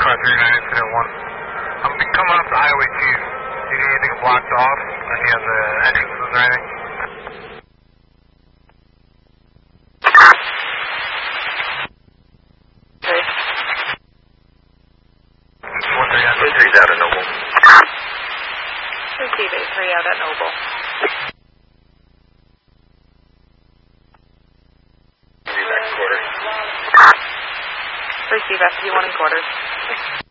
car 39 incident 1. I'm been coming off the highway too. Do you need anything blocked off? Any of the entrances or anything? Okay. 1-3 out of Noble. Receive 8-3 out at Noble. Back quarter. Receive FT1 and quarters.